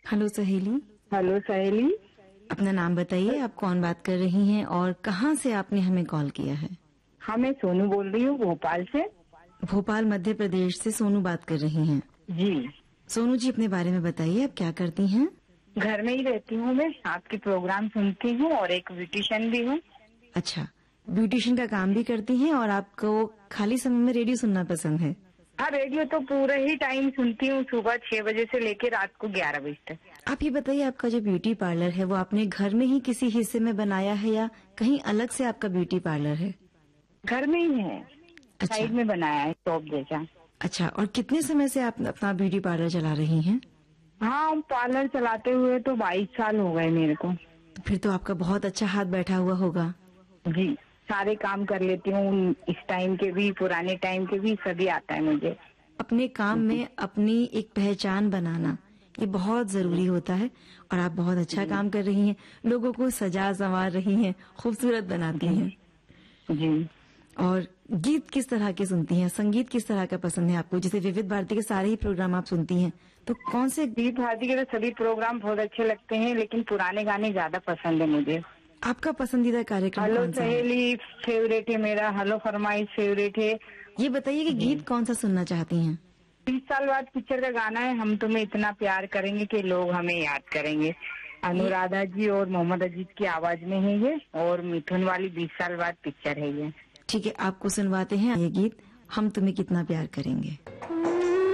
Hello सहेली। Hello सहेली। अपना नाम बताइए, आप कौन बात कर रही हैं और कहाँ से आपने हमें कॉल किया है? हाँ, मैं सोनू बोल रही हूँ भोपाल से। भोपाल मध्य प्रदेश से सोनू बात कर रही हैं। जी। सोनू जी, अपने बारे में बताइए, आप क्या करती हैं? घर में ही रहती हूँ, मैं आपके प्रोग्राम सुनती हूँ और एक ब्यूटिशियन भी हूँ। अच्छा, ब्यूटिशियन का काम भी करती हैं और आपको खाली समय में रेडियो सुनना पसंद है? हाँ, रेडियो तो पूरा ही टाइम सुनती हूँ, सुबह 6 बजे से लेकर रात को 11 बजे तक। आप ये बताइए, आपका जो ब्यूटी पार्लर है वो आपने घर में ही किसी हिस्से में बनाया है या कहीं अलग से आपका ब्यूटी पार्लर है? घर में ही है, अच्छा। साइड में बनाया है शॉप जैसा। अच्छा, और कितने समय से आप अपना ब्यूटी पार्लर चला रही हैं? हाँ, पार्लर चलाते हुए तो 22 साल हो गए मेरे को। फिर तो आपका बहुत अच्छा हाथ बैठा हुआ होगा। जी, सारे काम कर लेती हूँ, इस टाइम के भी पुराने टाइम के भी सभी आता है मुझे। अपने काम में अपनी एक पहचान बनाना ये बहुत जरूरी होता है और आप बहुत अच्छा काम कर रही हैं। लोगों को सजा संवार रही हैं, खूबसूरत बनाती हैं। जी। और गीत किस तरह के सुनती हैं? संगीत किस तरह का पसंद है आपको? जैसे विविध भारती के सारे ही प्रोग्राम आप सुनती हैं, तो कौन से? विविध भारती के तो सभी प्रोग्राम बहुत अच्छे लगते हैं, लेकिन पुराने गाने ज्यादा पसंद है मुझे। आपका पसंदीदा कार्यक्रम हेलो कौन सा है? सहेली फेवरेट है मेरा, हेलो फरमाइश फेवरेट है। ये बताइए कि गीत कौन सा सुनना चाहती हैं? 30 साल बाद पिक्चर का गाना है, हम तुम्हें इतना प्यार करेंगे कि लोग हमें याद करेंगे। अनुराधा जी और मोहम्मद अजीज की आवाज में है ये, और मिथुन वाली 20 साल बाद पिक्चर है ये। ठीक है, आपको सुनवाते हैं ये गीत, हम तुम्हें कितना प्यार करेंगे।